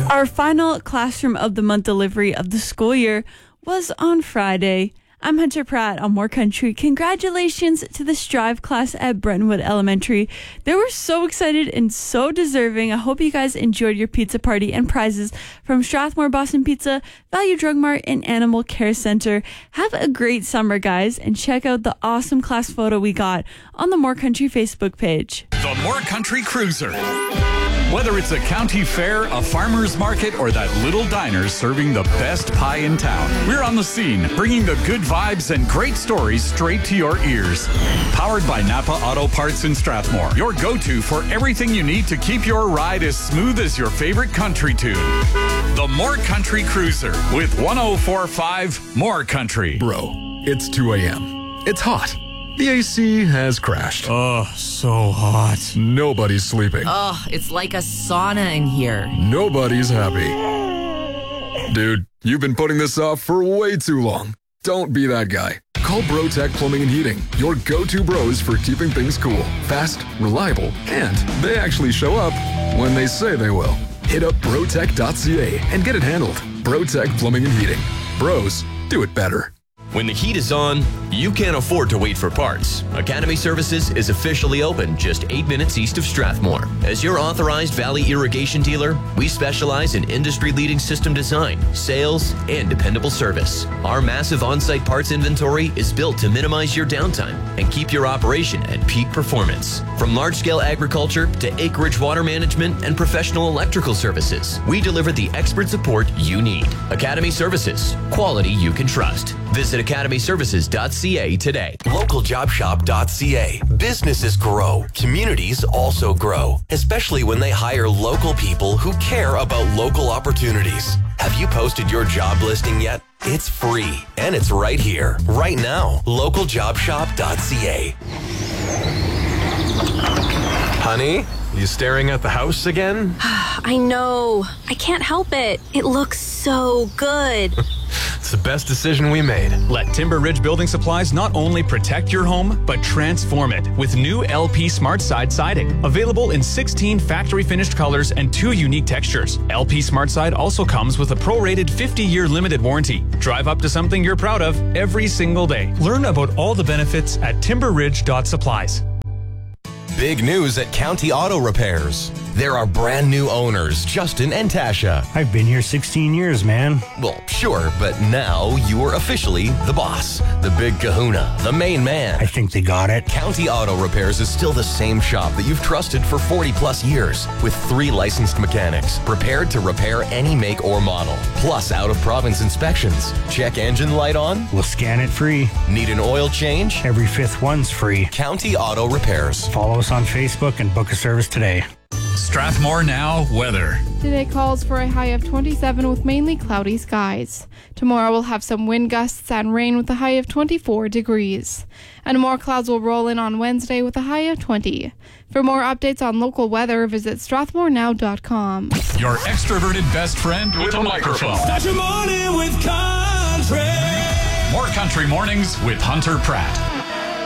Our final Classroom of the Month delivery of the school year was on Friday. I'm Hunter Pratt on More Country. Congratulations to the Strive class at Brentwood Elementary. They were so excited and so deserving. I hope you guys enjoyed your pizza party and prizes from Strathmore Boston Pizza, Value Drug Mart, and Animal Care Center. Have a great summer, guys, and check out the awesome class photo we got on the More Country Facebook page. The More Country Cruiser. Whether it's a county fair, a farmer's market, or that little diner serving the best pie in town, we're on the scene, bringing the good vibes and great stories straight to your ears. Powered by Napa Auto Parts in Strathmore, your go-to for everything you need to keep your ride as smooth as your favorite country tune. The More Country Cruiser with 104.5 More Country. Bro, it's 2 a.m. It's hot. The AC has crashed. Oh, so hot. Nobody's sleeping. Oh, it's like a sauna in here. Nobody's happy. Dude, you've been putting this off for way too long. Don't be that guy. Call BroTech Plumbing and Heating, your go-to bros for keeping things cool, fast, reliable, and they actually show up when they say they will. Hit up brotech.ca and get it handled. BroTech Plumbing and Heating. Bros, do it better. When the heat is on, you can't afford to wait for parts. Academy Services is officially open just 8 minutes east of Strathmore. As your authorized Valley irrigation dealer, we specialize in industry-leading system design, sales, and dependable service. Our massive on-site parts inventory is built to minimize your downtime and keep your operation at peak performance. From large-scale agriculture to acreage water management and professional electrical services, we deliver the expert support you need. Academy Services, quality you can trust. Visit academyservices.ca today. LocalJobShop.ca. Businesses grow. Communities also grow, especially when they hire local people who care about local opportunities. Have you posted your job listing yet? It's free, and it's right here, right now. LocalJobShop.ca. Honey, you staring at the house again? I know. I can't help it. It looks so good. It's the best decision we made. Let Timber Ridge Building Supplies not only protect your home, but transform it with new LP Smart Side siding. Available in 16 factory finished colors and 2 unique textures. LP Smart Side also comes with a prorated 50-year limited warranty. Drive up to something you're proud of every single day. Learn about all the benefits at timberridge.supplies. Big news at County Auto Repairs. There are brand new owners, Justin and Tasha. I've been here 16 years, man. Well, sure, but now you are officially the boss, the big kahuna, the main man. I think they got it. County Auto Repairs is still the same shop that you've trusted for 40 plus years, with 3 licensed mechanics, prepared to repair any make or model, plus out-of-province inspections. Check engine light on? We'll scan it free. Need an oil change? Every 5th one's free. County Auto Repairs. Follow us on Facebook and book a service today. Strathmore Now weather. Today calls for a high of 27 with mainly cloudy skies. Tomorrow we'll have some wind gusts and rain with a high of 24 degrees. And more clouds will roll in on Wednesday with a high of 20. For more updates on local weather, visit strathmorenow.com. Your extroverted best friend with a microphone. Start your morning with country. More Country Mornings with Hunter Pratt.